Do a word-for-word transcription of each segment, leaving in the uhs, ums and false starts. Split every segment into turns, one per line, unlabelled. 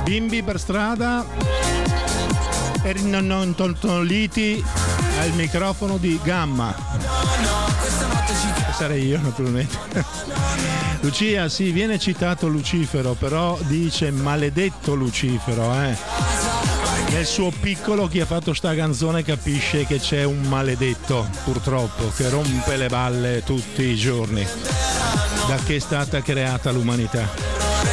Bimbi per strada erano intontoliti al microfono di Gamma. Sarei io, naturalmente. Lucia, sì, viene citato Lucifero, però dice maledetto Lucifero, eh. Nel suo piccolo chi ha fatto sta canzone capisce che c'è un maledetto, purtroppo, che rompe le balle tutti i giorni da che è stata creata l'umanità.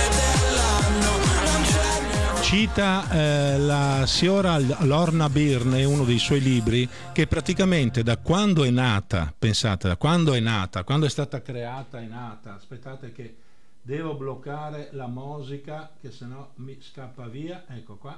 Cita eh, la signora Lorna Byrne, uno dei suoi libri, che praticamente da quando è nata, pensate, da quando è nata, quando è stata creata è nata, aspettate che devo bloccare la musica che sennò mi scappa via, ecco qua,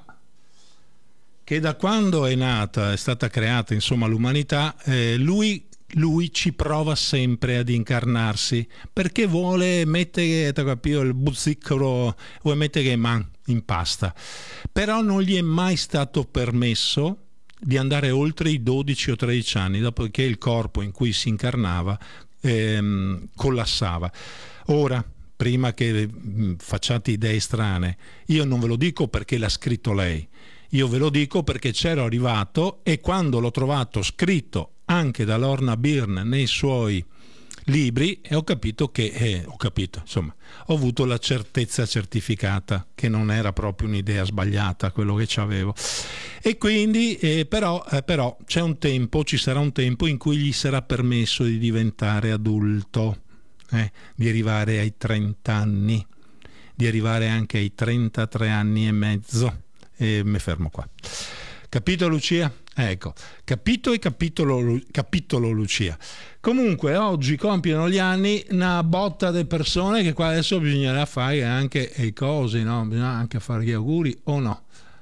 che da quando è nata, è stata creata insomma l'umanità, eh, lui lui ci prova sempre ad incarnarsi perché vuole mettere il buzzicolo, vuole mettere man in pasta, però non gli è mai stato permesso di andare oltre i dodici o tredici anni, dopodiché il corpo in cui si incarnava ehm, collassava. Ora, prima che facciate idee strane, io non ve lo dico perché l'ha scritto lei, io ve lo dico perché c'ero arrivato e quando l'ho trovato scritto anche da Lorna Byrne nei suoi libri e ho capito che eh, ho capito insomma ho avuto la certezza certificata che non era proprio un'idea sbagliata quello che c'avevo, e quindi eh, però, eh, però c'è un tempo, ci sarà un tempo in cui gli sarà permesso di diventare adulto, eh, di arrivare ai trenta anni, di arrivare anche ai trentatré anni e mezzo, e mi fermo qua. Capito, Lucia? Ecco, capito e capitolo, capitolo Lucia. Comunque oggi compiono gli anni una botta di persone che qua adesso bisognerà fare anche i cosi, no? Bisogna anche fare gli auguri o no?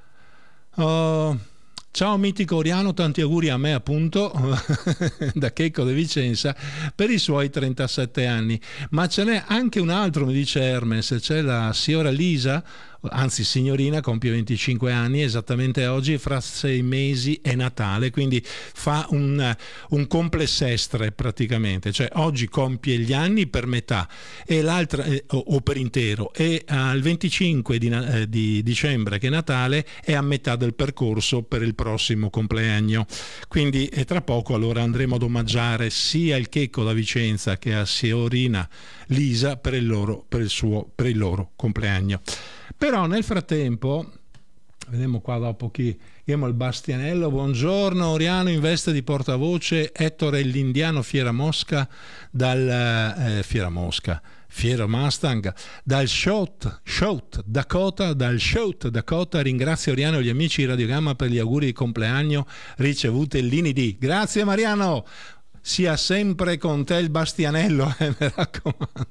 Oh, ciao mitico Oriano, tanti auguri a me appunto da Checco De Vicenza per i suoi trentasette anni, ma ce n'è anche un altro, mi dice Hermes, c'è la signora Lisa, anzi signorina, compie venticinque anni esattamente oggi, fra sei mesi è Natale, quindi fa un, un complessestre praticamente, cioè oggi compie gli anni per metà e l'altra eh, o, o per intero, e al venticinque di, eh, di dicembre che è Natale è a metà del percorso per il prossimo compleanno, quindi e tra poco allora andremo ad omaggiare sia il Checco da Vicenza che a signorina Lisa per il loro, per il suo, per il loro compleanno. Però nel frattempo, vediamo qua dopo chi, abbiamo il Bastianello, buongiorno Oriano in veste di portavoce, Ettore l'indiano Fiera Mosca, dal eh, Fiera Mosca, Fiera Mustang, dal Shout, Shout Dakota, dal Shout Dakota, ringrazio Oriano e gli amici di Radio Gamma per gli auguri di compleanno ricevuti l'I N I D. Grazie Mariano, sia sempre con te il Bastianello, eh, mi raccomando.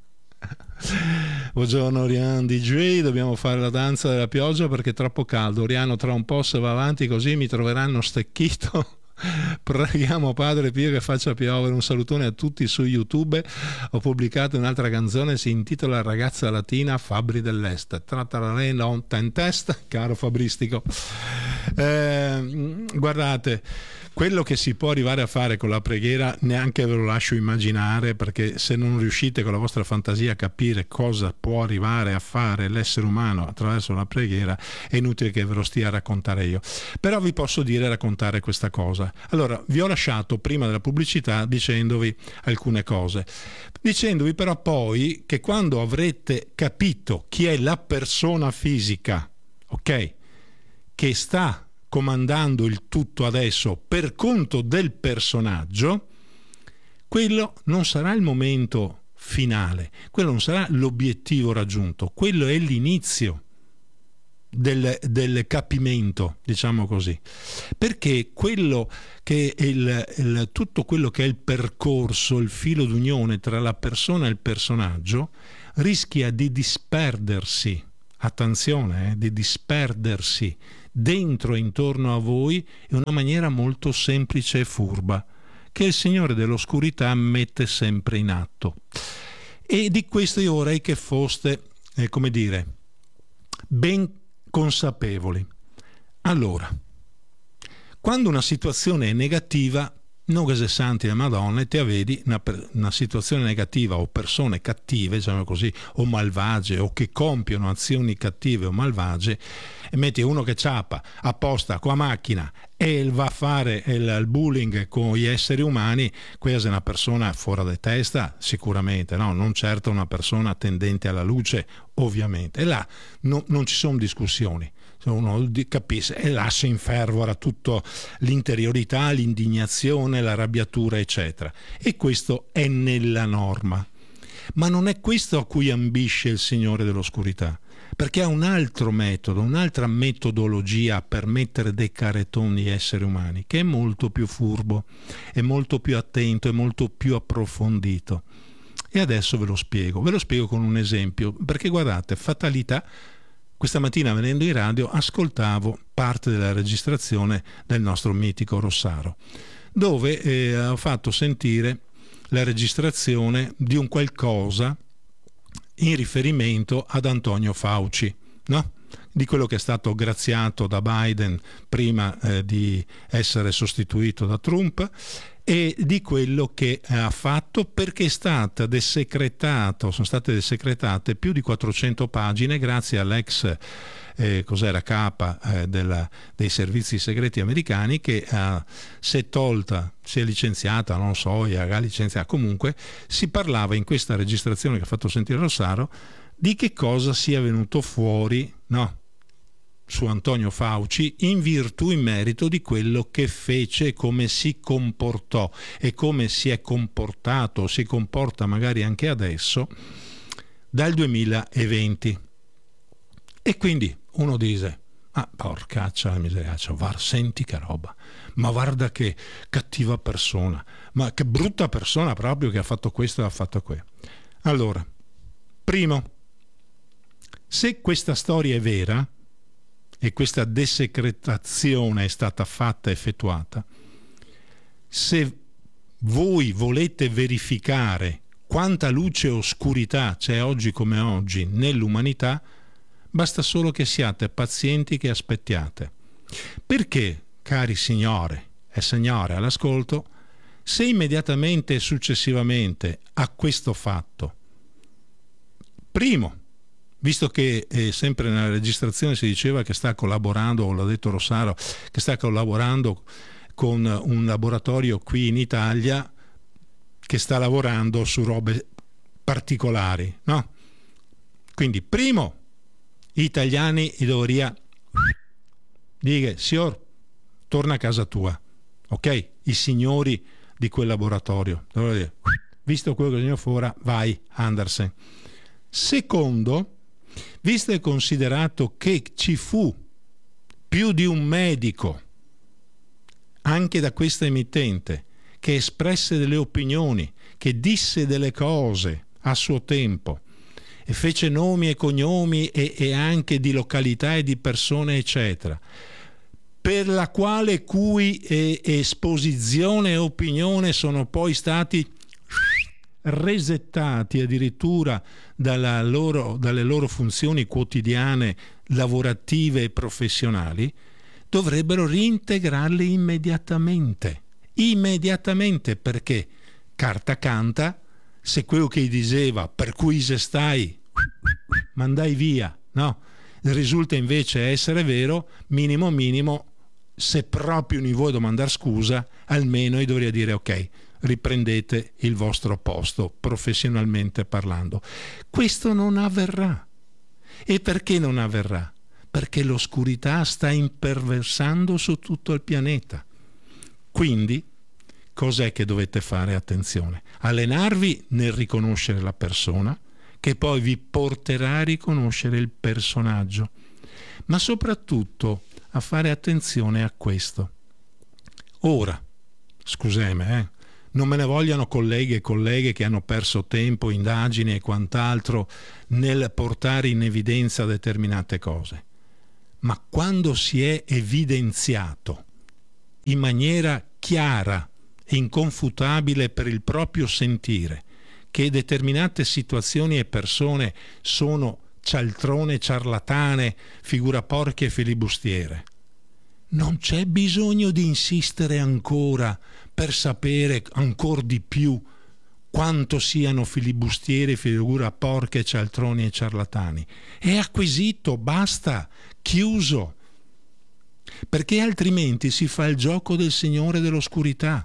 Buongiorno Oriano D J, dobbiamo fare la danza della pioggia perché è troppo caldo. Oriano, tra un po' se va avanti così mi troveranno stecchito. Preghiamo Padre Pio che faccia piovere. Un salutone a tutti su YouTube. Ho pubblicato un'altra canzone, si intitola Ragazza Latina Fabri dell'Est. Trattarare non test, caro Fabristico. Eh, guardate, quello che si può arrivare a fare con la preghiera neanche ve lo lascio immaginare, perché se non riuscite con la vostra fantasia a capire cosa può arrivare a fare l'essere umano attraverso la preghiera, è inutile che ve lo stia a raccontare io. Però vi posso dire e raccontare questa cosa. Allora, vi ho lasciato prima della pubblicità dicendovi alcune cose, dicendovi però poi che quando avrete capito chi è la persona fisica, ok, che sta comandando il tutto adesso per conto del personaggio, quello non sarà il momento finale, quello non sarà l'obiettivo raggiunto, quello è l'inizio del, del capimento, diciamo così, perché quello che è il, il, tutto quello che è il percorso, il filo d'unione tra la persona e il personaggio rischia di disperdersi, attenzione, eh, di disperdersi dentro e intorno a voi in una maniera molto semplice e furba che il Signore dell'oscurità mette sempre in atto. E di questo io vorrei che foste, eh, come dire, ben consapevoli. Allora, quando una situazione è negativa non che se santi le Madonne, te vedi una, una situazione negativa o persone cattive, diciamo così, o malvagie, o che compiono azioni cattive o malvagie, e metti uno che ciapa apposta con la macchina e va a fare il, il bullying con gli esseri umani, questa è una persona fuori di testa, sicuramente, no? Non certo una persona tendente alla luce, ovviamente. E là no, non ci sono discussioni. Uno capisce e lascia infervora tutta l'interiorità, l'indignazione, l'arrabbiatura, eccetera. E questo è nella norma. Ma non è questo a cui ambisce il Signore dell'Oscurità, perché ha un altro metodo, un'altra metodologia per mettere dei caretoni agli esseri umani, che è molto più furbo, è molto più attento, è molto più approfondito. E adesso ve lo spiego, ve lo spiego con un esempio, perché guardate, fatalità. Questa mattina venendo in radio ascoltavo parte della registrazione del nostro mitico Rossaro, dove eh, ho fatto sentire la registrazione di un qualcosa in riferimento ad Antonio Fauci, no? Di quello che è stato graziato da Biden prima eh, di essere sostituito da Trump, e di quello che ha fatto, perché è stata desecretato, sono state desecretate più di quattrocento pagine grazie all'ex eh, cos'era capa eh, della, dei servizi segreti americani, che eh, si è tolta, si è licenziata, non so, ha licenziato, comunque si parlava in questa registrazione che ha fatto sentire Rossaro di che cosa sia venuto fuori, no? Su Antonio Fauci, in virtù, in merito di quello che fece e come si comportò e come si è comportato, si comporta magari anche adesso, dal duemilaventi. E quindi uno dice, ah, porcaccia la miseriaccia, var, senti che roba, ma guarda che cattiva persona, ma che brutta persona proprio, che ha fatto questo e ha fatto quello. Allora, primo, se questa storia è vera, e questa desecretazione è stata fatta, effettuata, se voi volete verificare quanta luce e oscurità c'è oggi come oggi nell'umanità, basta solo che siate pazienti, che aspettiate. Perché, cari signore e signore all'ascolto, se immediatamente e successivamente a questo fatto, primo, visto che eh, sempre nella registrazione si diceva che sta collaborando, o l'ha detto Rossaro, che sta collaborando con un laboratorio qui in Italia che sta lavorando su robe particolari, no? Quindi, primo, gli italiani dovrebbero dire, signor, torna a casa tua, ok? I signori di quel laboratorio dovrebbero dire, visto quello che viene fuori, vai, Andersen. Secondo, visto e considerato che ci fu più di un medico anche da questa emittente che espresse delle opinioni, che disse delle cose a suo tempo e fece nomi e cognomi e, e anche di località e di persone eccetera, per la quale cui eh, esposizione e opinione sono poi stati resettati addirittura dalla loro, dalle loro funzioni quotidiane, lavorative e professionali, dovrebbero reintegrarli immediatamente. Immediatamente, perché carta canta, se quello che diceva per cui se stai, mandai via, no? Risulta invece essere vero, minimo minimo, se proprio non vuoi domandare scusa, almeno io dovrei dire ok, riprendete il vostro posto professionalmente parlando. Questo non avverrà. E perché non avverrà? Perché l'oscurità sta imperversando su tutto il pianeta. Quindi, cos'è che dovete fare? Attenzione. Allenarvi nel riconoscere la persona, che poi vi porterà a riconoscere il personaggio, ma soprattutto a fare attenzione a questo. Ora, scusami, eh, non me ne vogliano colleghi e colleghe che hanno perso tempo, indagini e quant'altro nel portare in evidenza determinate cose. Ma quando si è evidenziato in maniera chiara e inconfutabile per il proprio sentire che determinate situazioni e persone sono cialtrone, ciarlatane, figura porche e filibustiere, non c'è bisogno di insistere ancora per sapere ancora di più quanto siano filibustieri, figura porche, cialtroni e ciarlatani. È acquisito, basta, chiuso. Perché altrimenti si fa il gioco del Signore dell'oscurità.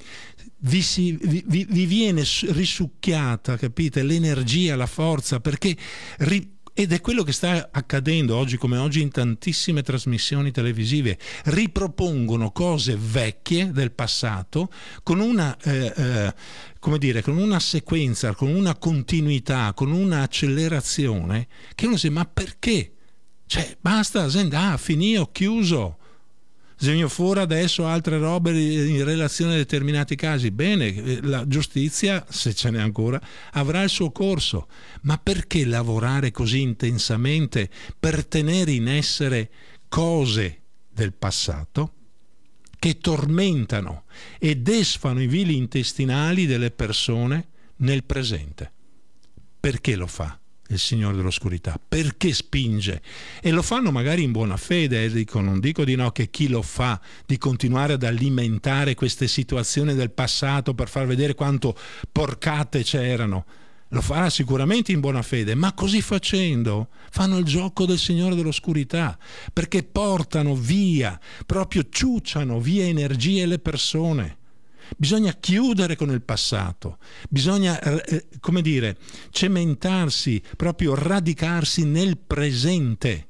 Vi, si, vi, vi viene risucchiata, capite, l'energia, la forza, perché ri, ed è quello che sta accadendo oggi come oggi in tantissime trasmissioni televisive. Ripropongono cose vecchie del passato con una eh, eh, come dire, con una sequenza, con una continuità, con una accelerazione che uno si dice: ma perché? Cioè, basta, ah, finì, ho chiuso. Segno fuori adesso altre robe in relazione a determinati casi. Bene, la giustizia, se ce n'è ancora, avrà il suo corso. Ma perché lavorare così intensamente per tenere in essere cose del passato che tormentano e desfano i vili intestinali delle persone nel presente? Perché lo fa il Signore dell'oscurità? Perché spinge? E lo fanno magari in buona fede, eh, dico, non dico di no che chi lo fa di continuare ad alimentare queste situazioni del passato per far vedere quanto porcate c'erano, lo farà sicuramente in buona fede, ma così facendo fanno il gioco del Signore dell'oscurità, perché portano via, proprio ciucciano via energie alle persone. Bisogna chiudere con il passato, bisogna, eh, come dire, cementarsi, proprio radicarsi nel presente,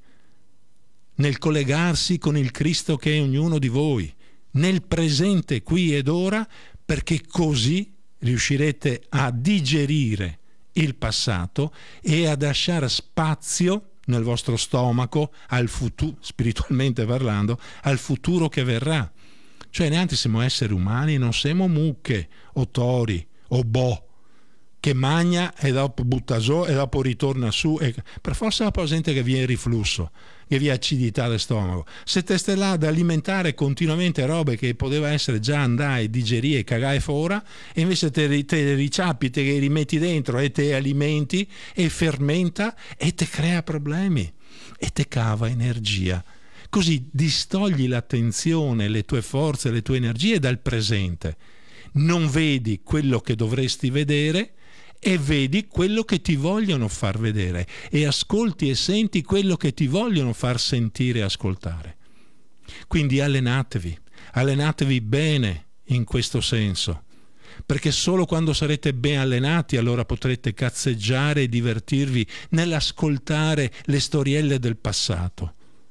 nel collegarsi con il Cristo che è ognuno di voi, nel presente, qui ed ora, perché così riuscirete a digerire il passato e a lasciare spazio nel vostro stomaco al futuro, spiritualmente parlando, al futuro che verrà. Cioè neanche siamo esseri umani, non siamo mucche o tori o boh che magna e dopo butta giù e dopo ritorna su, e per forza la presente che vi è riflusso, che vi è acidità del stomaco. Se te stai là ad alimentare continuamente robe che poteva essere già andai, digerì e cagai fuori, e invece te, te riciappi, te rimetti dentro e te alimenti e fermenta e te crea problemi e te cava energia. Così distogli l'attenzione, le tue forze, le tue energie dal presente. Non vedi quello che dovresti vedere e vedi quello che ti vogliono far vedere, e ascolti e senti quello che ti vogliono far sentire e ascoltare. Quindi allenatevi, allenatevi bene in questo senso, perché solo quando sarete ben allenati allora potrete cazzeggiare e divertirvi nell'ascoltare le storielle del passato.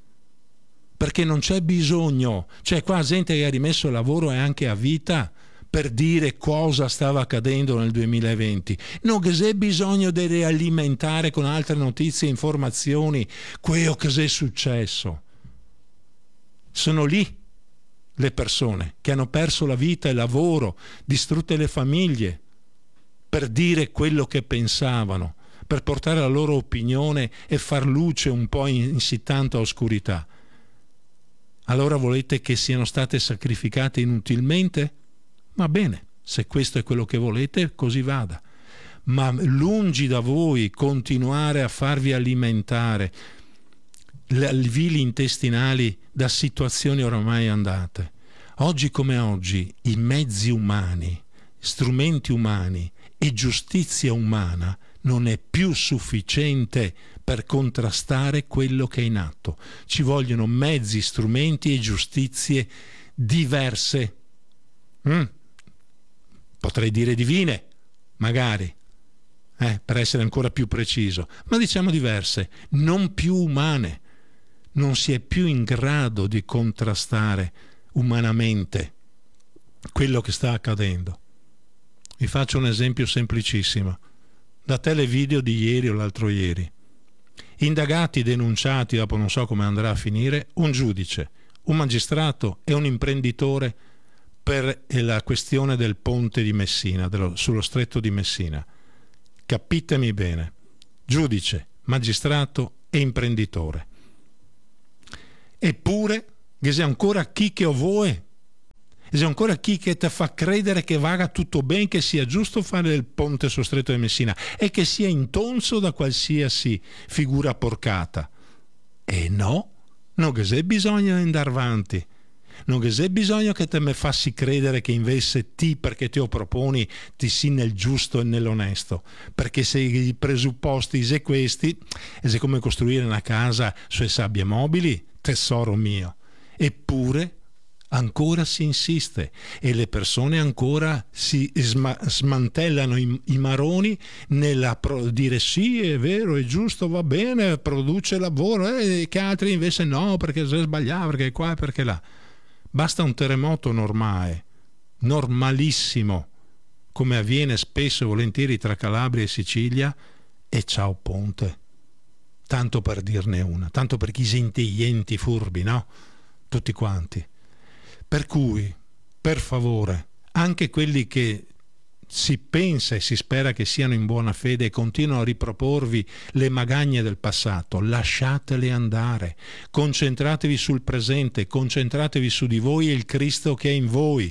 Perché non c'è bisogno, c'è qua gente che ha rimesso lavoro e anche a vita per dire cosa stava accadendo nel duemilaventi. Non che c'è bisogno di rialimentare con altre notizie e informazioni quello che è successo. Sono lì le persone che hanno perso la vita e il lavoro, distrutte le famiglie, per dire quello che pensavano, per portare la loro opinione e far luce un po' in, in sì tanta oscurità. Allora volete che siano state sacrificate inutilmente? Va bene, se questo è quello che volete, così vada. Ma lungi da voi continuare a farvi alimentare i vili intestinali da situazioni oramai andate. Oggi come oggi i mezzi umani, strumenti umani e giustizia umana non è più sufficiente per contrastare quello che è in atto. Ci vogliono mezzi, strumenti e giustizie diverse. Mm. Potrei dire divine, magari, eh, per essere ancora più preciso, ma diciamo diverse, non più umane. Non si è più in grado di contrastare umanamente quello che sta accadendo. Vi faccio un esempio semplicissimo. Da televideo di ieri o l'altro ieri. Indagati, denunciati, dopo non so come andrà a finire, un giudice, un magistrato e un imprenditore per la questione del ponte di Messina, dello, sullo stretto di Messina. Capitemi bene. Giudice, magistrato e imprenditore. Eppure, che c'è ancora chi che o vuoi, c'è ancora chi che ti fa credere che vada tutto bene, che sia giusto fare il ponte sullo stretto di Messina e che sia intonso da qualsiasi figura porcata. E no, non che c'è bisogno di andare avanti. Non che c'è bisogno che te me fassi credere che invece ti, perché te lo proponi, ti si nel giusto e nell'onesto. Perché se i presupposti se questi, è se come costruire una casa sue sabbie mobili, tesoro mio. Eppure ancora si insiste e le persone ancora si sma- smantellano i, i maroni nella pro- dire sì, è vero, è giusto, va bene, produce lavoro, e che altri invece no, perché se sbagliava, perché qua e perché là. Basta un terremoto normale, normalissimo, come avviene spesso e volentieri tra Calabria e Sicilia, e ciao ponte. Tanto per dirne una, tanto per chi si intelligenti furbi, no? Tutti quanti. Per cui, per favore, anche quelli che si pensa e si spera che siano in buona fede e continuano a riproporvi le magagne del passato, lasciatele andare, concentratevi sul presente, concentratevi su di voi e il Cristo che è in voi.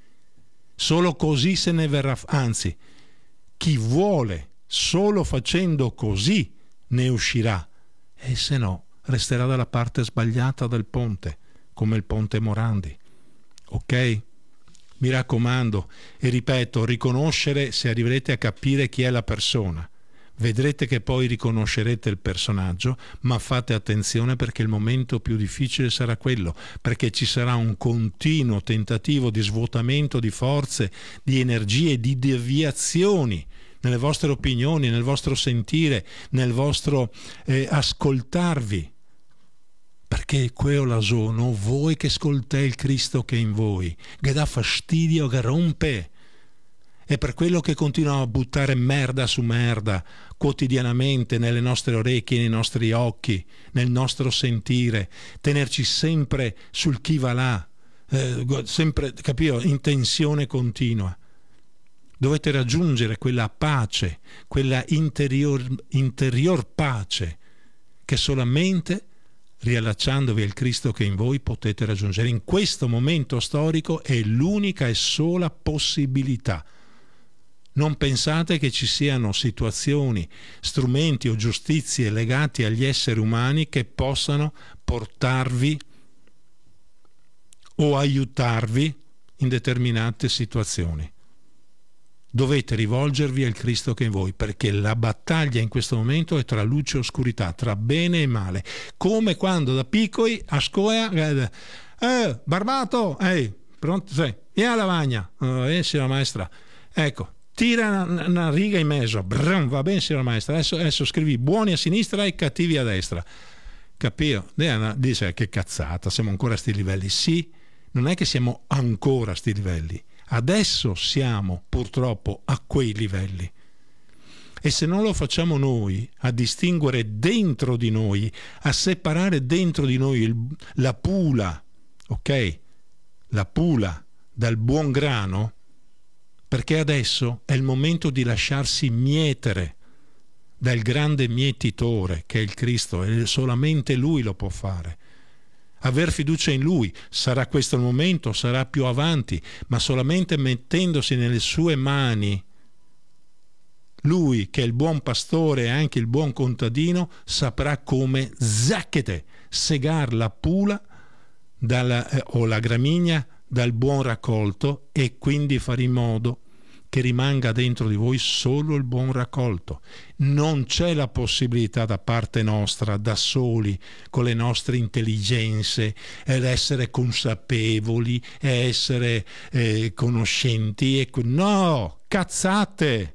Solo così se ne verrà, anzi, chi vuole solo facendo così ne uscirà, e se no resterà dalla parte sbagliata del ponte, come il ponte Morandi. Ok? Mi raccomando, e ripeto, riconoscere, se arriverete a capire chi è la persona, vedrete che poi riconoscerete il personaggio, ma fate attenzione perché il momento più difficile sarà quello, perché ci sarà un continuo tentativo di svuotamento di forze, di energie, di deviazioni nelle vostre opinioni, nel vostro sentire, nel vostro eh, ascoltarvi. Perché quello là sono voi che ascoltate il Cristo che è in voi, che dà fastidio, che rompe. È per quello che continuano a buttare merda su merda quotidianamente nelle nostre orecchie, nei nostri occhi, nel nostro sentire, tenerci sempre sul chi va là, eh, sempre, capito, in tensione continua. Dovete raggiungere quella pace, quella interior, interior pace che solamente riallacciandovi al Cristo che in voi potete raggiungere. In questo momento storico è l'unica e sola possibilità. Non pensate che ci siano situazioni, strumenti o giustizie legati agli esseri umani che possano portarvi o aiutarvi in determinate situazioni. Dovete rivolgervi al Cristo che è in voi, perché la battaglia in questo momento è tra luce e oscurità, tra bene e male. Come quando da piccoli a scuola, eh, barbato, ehi, pronto, sei, e alla lavagna, eh, signora maestra, ecco, tira una, una riga in mezzo, brum, va bene signora maestra, adesso, adesso scrivi buoni a sinistra e cattivi a destra. Capito? Dice, che cazzata, siamo ancora a sti livelli. Sì, non è che siamo ancora a sti livelli. Adesso siamo purtroppo a quei livelli e se non lo facciamo noi a distinguere dentro di noi, a separare dentro di noi il, la pula, ok? La pula dal buon grano, perché adesso è il momento di lasciarsi mietere dal grande mietitore che è il Cristo e solamente Lui lo può fare. Aver fiducia in Lui, sarà questo il momento, sarà più avanti, ma solamente mettendosi nelle sue mani, Lui che è il buon pastore e anche il buon contadino, saprà come zacchete, segar la pula dalla, eh, o la gramigna dal buon raccolto e quindi fare in modo che rimanga dentro di voi solo il buon raccolto. Non c'è la possibilità da parte nostra, da soli, con le nostre intelligenze, ed essere consapevoli, e essere eh, conoscenti. E... No, cazzate!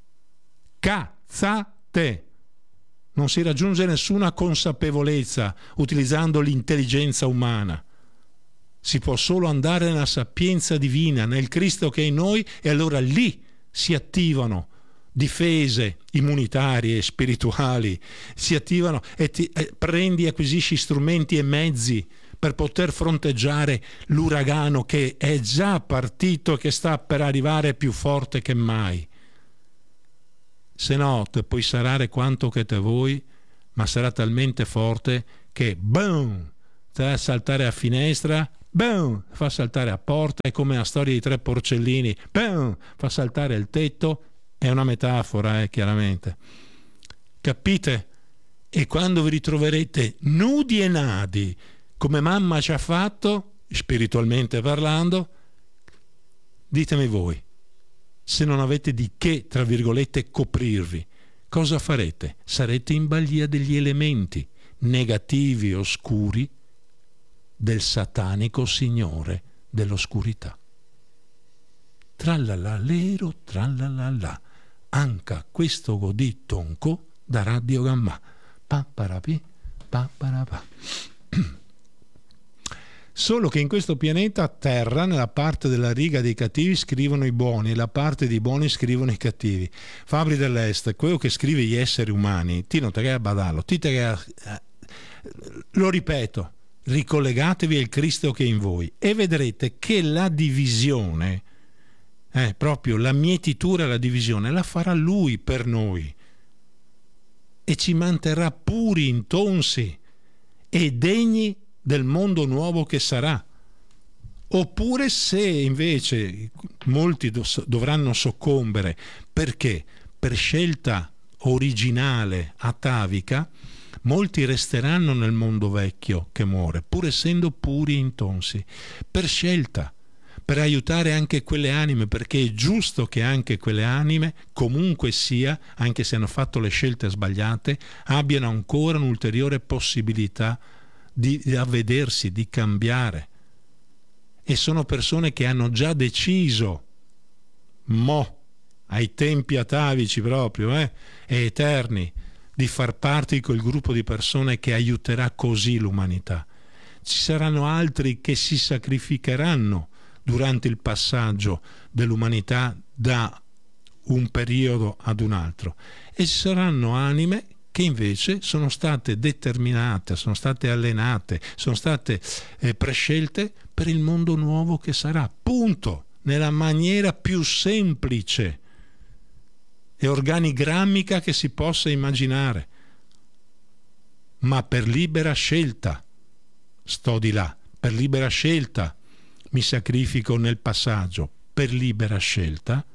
Cazzate! Non si raggiunge nessuna consapevolezza utilizzando l'intelligenza umana. Si può solo andare nella sapienza divina, nel Cristo che è in noi, e allora lì si attivano difese immunitarie e spirituali, si attivano e, ti, e prendi e acquisisci strumenti e mezzi per poter fronteggiare l'uragano che è già partito e che sta per arrivare più forte che mai. Se no, te puoi sarare quanto che te vuoi, ma sarà talmente forte che, boom, te va a saltare a finestra, boom, fa saltare a porta, è come la storia dei tre porcellini, boom, fa saltare il tetto, è una metafora, eh, chiaramente. Capite? E quando vi ritroverete nudi e nadi, come mamma ci ha fatto, spiritualmente parlando, ditemi voi, se non avete di che, tra virgolette, coprirvi, cosa farete? Sarete in balia degli elementi negativi e oscuri del satanico signore dell'oscurità. Trallala lero, trallala la. Anche questo godì tonco da Radio Gamma. Papparapi, papparapà. Solo che in questo pianeta Terra, nella parte della riga dei cattivi scrivono i buoni e la parte dei buoni scrivono i cattivi. Fabri dell'Est, quello che scrive gli esseri umani, ti non te che a badallo, ti te che a... lo ripeto, ricollegatevi al Cristo che è in voi e vedrete che la divisione, eh, proprio la mietitura e la divisione, la farà Lui per noi e ci manterrà puri, intonsi e degni del mondo nuovo che sarà. Oppure se invece molti dovranno soccombere perché per scelta originale atavica, molti resteranno nel mondo vecchio che muore, pur essendo puri e intonsi, per scelta, per aiutare anche quelle anime, perché è giusto che anche quelle anime, comunque sia, anche se hanno fatto le scelte sbagliate, abbiano ancora un'ulteriore possibilità di, di avvedersi, di cambiare. E sono persone che hanno già deciso, mo, ai tempi atavici proprio, eh, e eterni, di far parte di quel gruppo di persone che aiuterà così l'umanità. Ci saranno altri che si sacrificheranno durante il passaggio dell'umanità da un periodo ad un altro e ci saranno anime che invece sono state determinate, sono state allenate, sono state eh, prescelte per il mondo nuovo che sarà, punto, nella maniera più semplice e organigrammica che si possa immaginare, ma per libera scelta sto di là, per libera scelta mi sacrifico nel passaggio, per libera scelta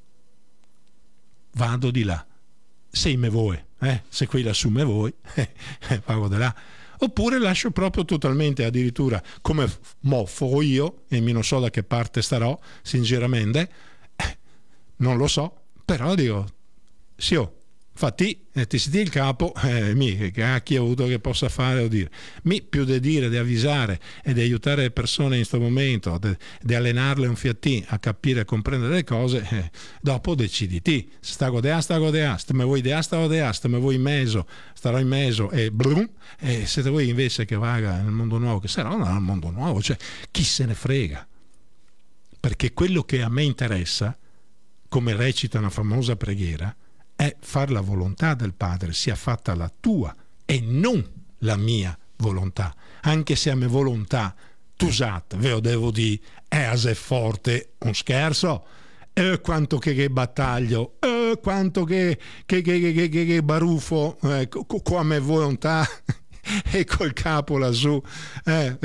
vado di là, se me vuoi, eh? se qui lassù me vuoi, eh, vado di là, oppure lascio proprio totalmente, addirittura come mo fo io e mi non so da che parte starò sinceramente, eh, non lo so, però dico sì, oh, fatti e ti si il capo, eh, mi che cacchio ho avuto che possa fare o dire mi più di dire, di avvisare e di aiutare le persone in questo momento, di allenarle un fiattino a capire e comprendere le cose, eh, dopo decidi ti, sta godea, sta godea, se me vuoi dea, sta godea, se me vuoi in mezzo, starò in mezzo e blum, e se te vuoi invece che vaga nel mondo nuovo che sarà, no, nel mondo nuovo, cioè chi se ne frega, perché quello che a me interessa, come recita una famosa preghiera, è far la volontà del Padre, sia fatta la tua e non la mia volontà, anche se a me volontà tusat, ve lo devo dire, èase forte, un scherzo, eh, quanto che, che battaglio, eh, quanto che, che, che, che, che, che baruffo, eh, come volontà e col capo lassù, eh,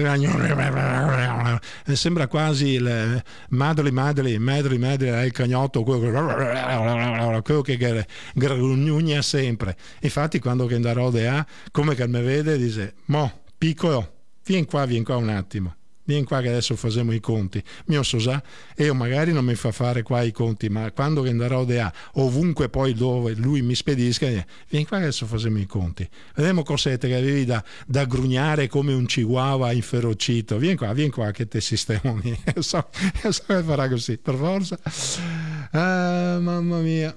sembra quasi il madre madre madre madre il cagnotto, quello, quello che grugna sempre. Infatti quando che andrò di là, come che mi vede dice mo piccolo, vieni qua, vieni qua un attimo, vieni qua che adesso facciamo i conti, mio so già, e io magari non mi fa fare qua i conti, ma quando che andrò di là, ovunque poi dove lui mi spedisca, vieni qua che adesso facciamo i conti, vediamo cos'ete che avevi da, da grugnare come un chihuahua inferocito, vieni qua, vieni qua che te sistemo, io so, io so che farà così, per forza. Ah, mamma mia.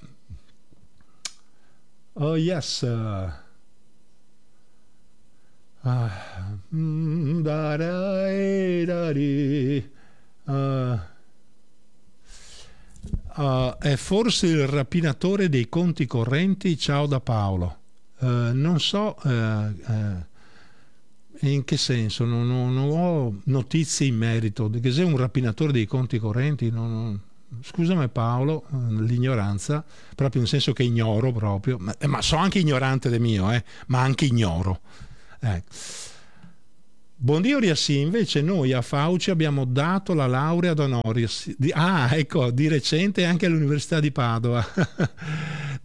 Oh yes. Ah, mm, da, da, da, di. Uh, uh, è forse il rapinatore dei conti correnti. Ciao da Paolo. Uh, non so uh, uh, in che senso, non, non, non ho notizie in merito che sia un rapinatore dei conti correnti. Non, non, scusami Paolo, l'ignoranza, proprio nel senso che ignoro proprio, ma, ma so anche ignorante del mio, eh, ma anche ignoro. Ecco. Buongiorno Riassi, invece noi a Fauci abbiamo dato la laurea d'onoris di, ah ecco, di recente anche all'Università di Padova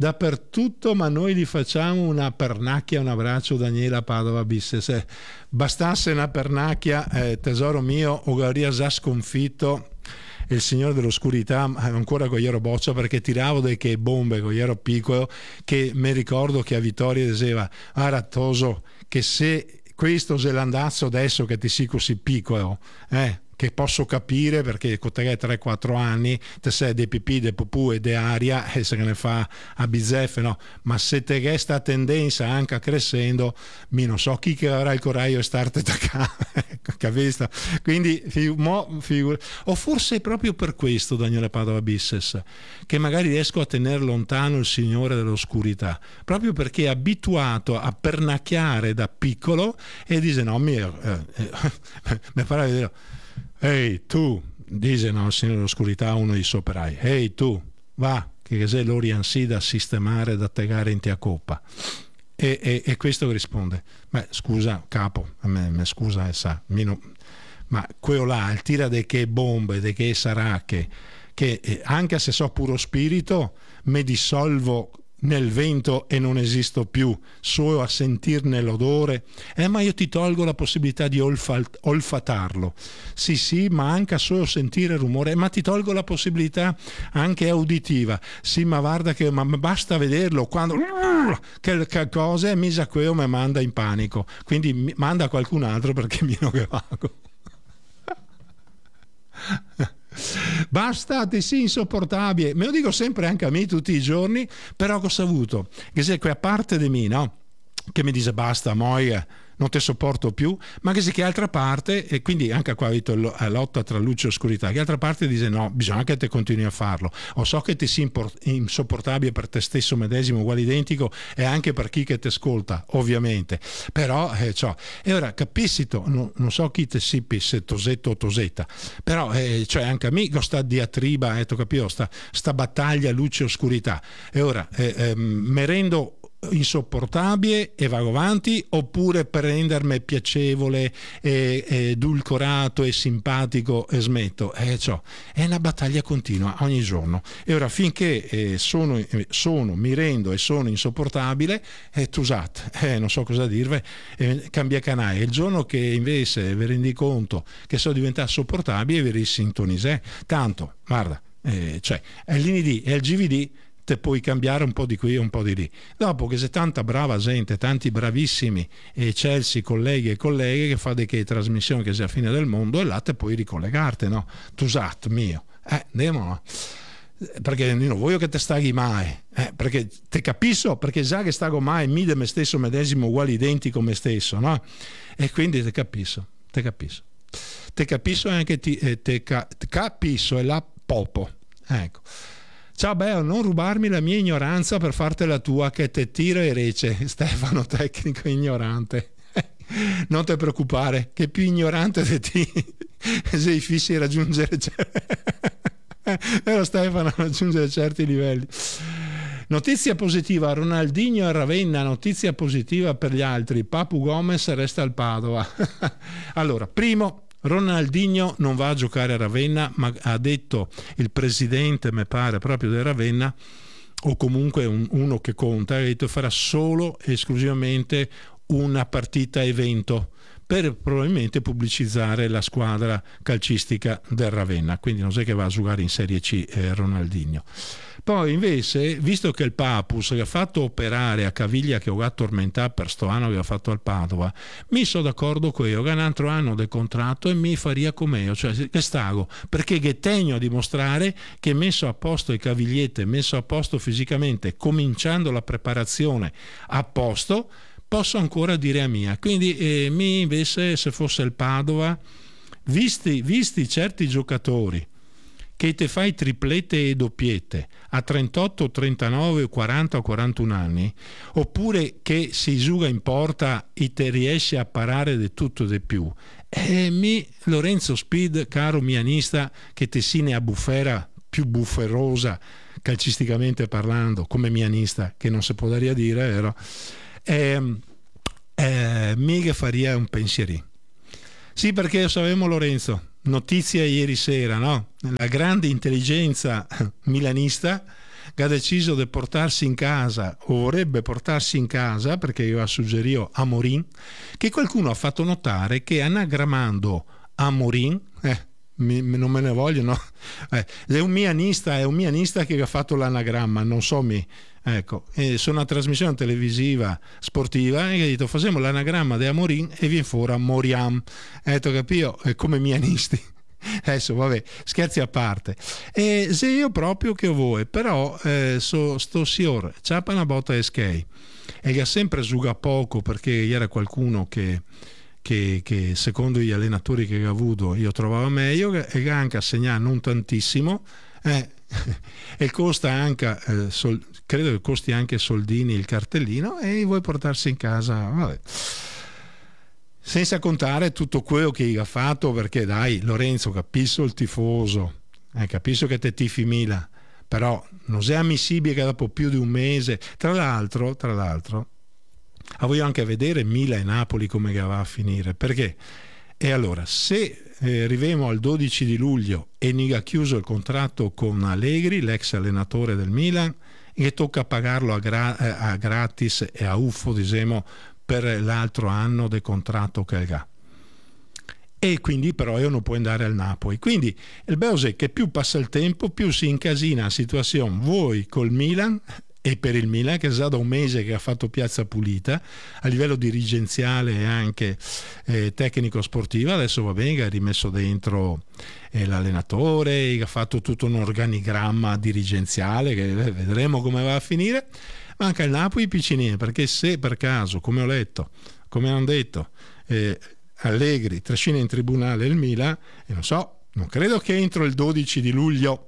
dappertutto, ma noi gli facciamo una pernacchia, un abbraccio Daniela Padova Bisses. Eh, bastasse una pernacchia, eh, tesoro mio, o avrei già sconfitto il signore dell'oscurità ancora con iero boccia, perché tiravo dei che bombe con iero piccolo, che mi ricordo che a Vittoria diceva ah Rattoso, che se questo zelandazzo adesso che ti si così piccolo, eh che posso capire perché con te tre quattro anni te sei dei pipì, dei pupù e de aria e se ne fa a bizzeffe, no? Ma se te che sta tendenza anche crescendo, mi non so chi che avrà il coraggio di starti attaccare, capito? Quindi mo, figur- o forse è proprio per questo, Daniele Padova Bisses, che magari riesco a tenere lontano il signore dell'oscurità, proprio perché è abituato a pernacchiare da piccolo e dice no, mio eh, eh, mi pare di dire ehi tu, dice no, il signore dell'oscurità, uno dei suoi operai, ehi tu, va, che sei l'oriansi da sistemare, da tegare in tia coppa. E, e, e questo risponde, beh scusa capo, a me, me scusa e sa, mino, ma quello là, il tira de che bombe, de che saracche, che eh, anche se so puro spirito, mi dissolvo nel vento e non esisto più, solo a sentirne l'odore, eh ma io ti tolgo la possibilità di olfat- olfatarlo, sì sì, ma anche a solo sentire il rumore, ma ti tolgo la possibilità anche auditiva, sì ma guarda che ma basta vederlo, quando che, che cosa mi sa quello mi manda in panico, quindi mi, manda qualcun altro perché mi non che vago. Basta, ti sei insopportabile, me lo dico sempre anche a me tutti i giorni, però cosa ho avuto? Che se quella parte di me, no? Che mi dice basta, moia, non ti sopporto più, ma che se che altra parte, e quindi anche qua ho detto la lotta tra luce e oscurità, che altra parte dice no, bisogna che te continui a farlo, o so che ti sia insopportabile per te stesso medesimo, uguale identico, e anche per chi che ti ascolta, ovviamente, però eh, ciò. E ora capisci, no, non so chi te sipi se tosetto o tosetta, però eh, cioè anche a me questa diatriba, eh, capito, sta, sta battaglia luce e oscurità, e ora eh, eh, mi rendo insopportabile e vado avanti, oppure per rendermi piacevole e, e edulcorato e simpatico e smetto, eh, ciò è una battaglia continua ogni giorno. E ora finché eh, sono, sono mi rendo e sono insopportabile, eh, tusat, eh, non so cosa dirvi, eh, cambia canale. Il giorno che invece vi rendi conto che sono diventato sopportabile, vi risintonise, tanto guarda, eh, cioè è l'I N D e il G V D te puoi cambiare un po' di qui e un po' di lì. Dopo che c'è tanta brava gente, tanti bravissimi e Chelsea colleghi e colleghe che fa di che trasmissione che sia a fine del mondo, e là te puoi ricollegarti, no? Tusat mio. Eh, andiamo, perché io non voglio che te staghi mai, eh, perché te capisco, perché già che stago mai mi de me stesso medesimo uguale identico me stesso, no? E quindi te capisco, te capisco. Te capisco e anche ti, eh, te, ca, te capisco e la popo. Ecco. Ciao Beo, non rubarmi la mia ignoranza per farti la tua, che te tira e rece. Stefano, tecnico ignorante. Non ti preoccupare, che più ignorante di te sei fissi raggiungere però Stefano raggiungere certi livelli. Notizia positiva, Ronaldinho a Ravenna, notizia positiva per gli altri, Papu Gomez resta al Padova. Allora, primo, Ronaldinho non va a giocare a Ravenna, ma ha detto il presidente, mi pare, proprio di Ravenna, o comunque un, uno che conta, ha detto farà solo e esclusivamente una partita evento per probabilmente pubblicizzare la squadra calcistica del Ravenna, quindi non è che va a giocare in Serie C eh, Ronaldinho. Poi invece, visto che il Papus che ha fatto operare a caviglia che ho tormentato per sto anno che ha fatto al Padova, mi sono d'accordo con io che un altro anno del contratto e mi faria come io, cioè che stago, perché che tegno a dimostrare che messo a posto i cavigliette, messo a posto fisicamente, cominciando la preparazione a posto, posso ancora dire a mia. Quindi eh, mi invece, se fosse il Padova, visti, visti certi giocatori che te fai triplette e doppiette a trentotto, trentanove, quaranta o quarantuno anni, oppure che si giuga in porta e te riesce a parare di tutto di più, e mi Lorenzo Speed, caro mianista, che te sine a buffera più bufferosa calcisticamente parlando, come mianista, che non si può dare a dire, vero? Eh, eh, mica faria un pensierino. Sì, perché sapevamo, Lorenzo, notizia ieri sera, no? La grande intelligenza milanista che ha deciso di portarsi in casa, o vorrebbe portarsi in casa, perché io suggerivo Amorim, che qualcuno ha fatto notare che anagrammando Amorim, eh, mi, non me ne vogliono, eh, è un milanista, è un milanista che ha fatto l'anagramma, non so me. Ecco, e su una trasmissione televisiva sportiva e ha detto facciamo l'anagramma di Amorim e viene fuori Moriam. Ha detto capito, è come mianisti. Adesso vabbè, scherzi a parte. E se io proprio che vuoi, però eh, so, sto signor c'ha una botta e skate e che ha sempre suga poco perché era qualcuno che Che, che secondo gli allenatori che ha avuto io trovavo meglio e che anche a segnare non tantissimo eh, e costa anche eh, sol, credo che costi anche soldini il cartellino e vuoi portarsi in casa, vabbè. Senza contare tutto quello che ha fatto, perché dai Lorenzo, capisco il tifoso, eh, capisco che te tifi Milan, però non è ammissibile che dopo più di un mese, tra l'altro tra l'altro Ah, voglio anche vedere Milan e Napoli come va a finire, perché e allora se eh, arriviamo al dodici di luglio e non ha chiuso il contratto con Allegri, l'ex allenatore del Milan, e tocca pagarlo a, gra- a gratis e a uffo diciamo, per l'altro anno del contratto che ha, e quindi però io non può andare al Napoli, quindi il bello è che più passa il tempo più si incasina la situazione voi col Milan e per il Milan che già da un mese che ha fatto piazza pulita a livello dirigenziale e anche eh, tecnico sportivo. Adesso va bene che ha rimesso dentro eh, l'allenatore, che ha fatto tutto un organigramma dirigenziale che eh, vedremo come va a finire, ma anche il Napoli piccinino, perché se per caso, come ho letto, come hanno detto eh, Allegri trascina in tribunale il Milan, e non so, non credo che entro il dodici di luglio,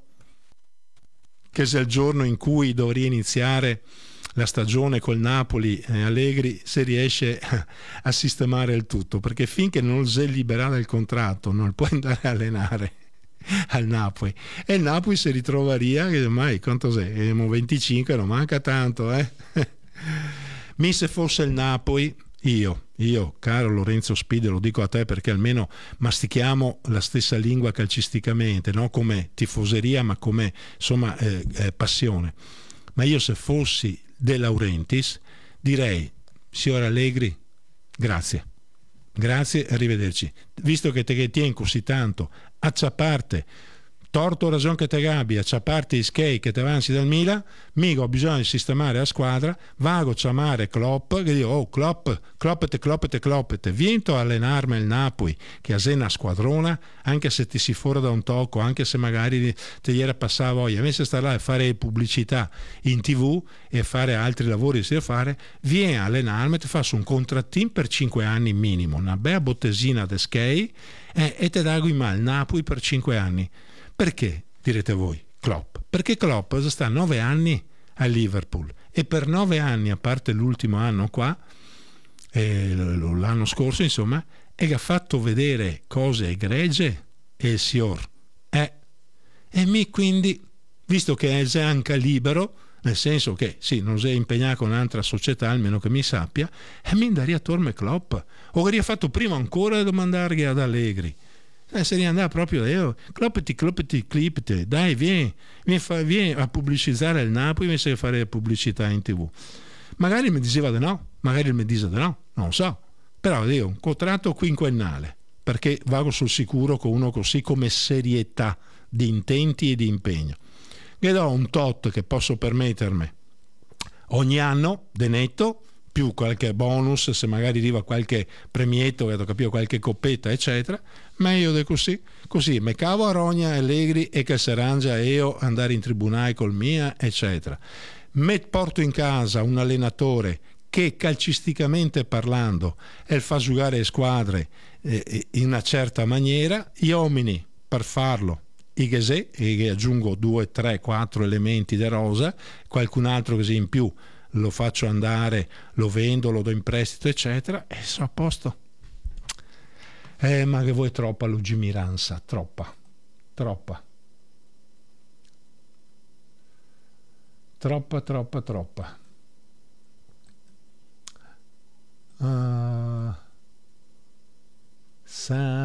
che sia il giorno in cui dovrebbe iniziare la stagione col Napoli e Allegri, se riesce a sistemare il tutto, perché finché non si libera del contratto non può andare a allenare al Napoli, e il Napoli si ritroveria che ormai quanto sei? Siamo venticinque, non manca tanto, eh? Mi se fosse il Napoli, io, io, caro Lorenzo Spide, lo dico a te perché almeno mastichiamo la stessa lingua calcisticamente, non come tifoseria ma come insomma eh, eh, passione. Ma io se fossi De Laurentiis direi, signor Allegri, grazie, grazie e arrivederci. Visto che te che tieni così tanto a ciapparte, torto o ragione che te gabbia, a ciapparti i skate che te avanzi dal Milan, mica ho bisogno di sistemare la squadra, vago a chiamare Klopp, che dico, oh Klopp, Kloppete, Kloppete, Kloppete, viento a allenarmi il Napoli, che ha una squadrona, anche se ti si fuori da un tocco, anche se magari te ieri passava voglia, invece sta là a fare pubblicità in tv e fare altri lavori che si deve fare, vieni a allenarmi, ti faccio un contrattino per cinque anni minimo, una bella bottesina di skate eh, e te dago in mano il Napoli per cinque anni. Perché, direte voi, Klopp? Perché Klopp sta nove anni a Liverpool e per nove anni, a parte l'ultimo anno qua, eh, l'anno scorso insomma, e ha fatto vedere cose egregie e il signor eh, e mi quindi, visto che è anche libero, nel senso che sì, non si è impegnato con un'altra società, almeno che mi sappia, e mi andaria a torme Klopp, o avrei fatto prima ancora di domandargli ad Allegri. Eh, se ne andava proprio io, cloppeti, cloppeti, clippeti, dai, vieni, vieni, fa, vieni a pubblicizzare il Napoli invece che fare pubblicità in tv. Magari mi diceva di no, magari mi dice di no, non so, però io un contratto quinquennale, perché vado sul sicuro con uno così come serietà di intenti e di impegno. Che do un tot che posso permettermi ogni anno, de netto, più qualche bonus, se magari arriva qualche premietto, vedo capito, qualche coppetta, eccetera, meglio di così. Così me cavo a rogna Allegri e che si arrangia io andare in tribunale col mia, eccetera. Me porto in casa un allenatore che calcisticamente parlando e fa giocare le squadre eh, in una certa maniera, gli uomini per farlo i Gesè, e aggiungo due, tre, quattro elementi di rosa, qualcun altro così in più lo faccio andare, lo vendo, lo do in prestito, eccetera, e sono a posto. Eh, ma che vuoi troppa lungimiranza, troppa, troppa, troppa, troppa, troppa. Uh, sa